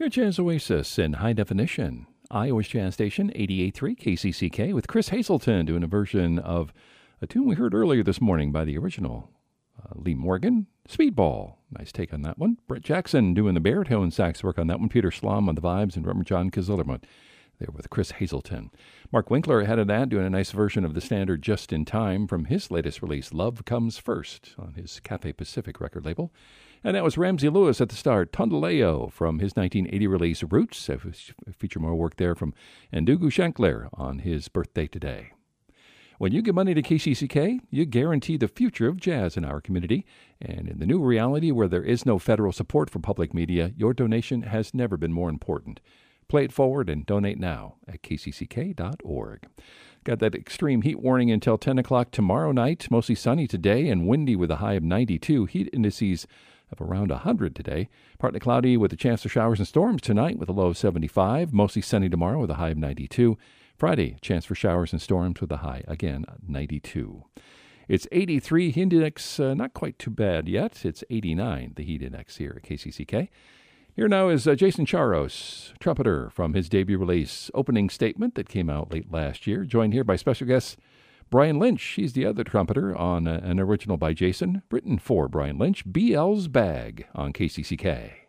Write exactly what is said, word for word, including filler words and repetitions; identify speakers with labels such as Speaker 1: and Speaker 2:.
Speaker 1: Your Jazz Oasis in high definition. Iowa's Jazz Station, eighty-eight point three K C C K, with Chris Hazelton doing a version of a tune we heard earlier this morning by the original uh, Lee Morgan, Speedball. Nice take on that one. Brett Jackson doing the baritone sax work on that one. Peter Slom on the vibes, and drummer John Kazillerman there with Chris Hazelton. Mark Winkler ahead of that, doing a nice version of the standard Just in Time from his latest release, Love Comes First, on his Cafe Pacific record label. And that was Ramsey Lewis at the start, Tondaleo, from his nineteen eighty release, Roots. I feature more work there from Ndugu Shankler on his birthday today. When you give money to K C C K, you guarantee the future of jazz in our community. And in the new reality where there is no federal support for public media, your donation has never been more important. Play it forward and donate now at k c c k dot org. Got that extreme heat warning until ten o'clock tomorrow night. Mostly sunny today and windy with a high of ninety-two. Heat indices of around one hundred today. Partly cloudy with a chance of showers and storms tonight with a low of seventy-five. Mostly sunny tomorrow with a high of ninety-two. Friday, chance for showers and storms with a high, again, ninety-two. It's eighty-three. Heat index, uh, not quite too bad yet. It's eighty-nine, the heat index here at K C C K. Here now is uh, Jason Charos, trumpeter, from his debut release, Opening Statement, that came out late last year. Joined here by special guest Brian Lynch. He's the other trumpeter on uh, an original by Jason, written for Brian Lynch, B L's Bag on K C C K.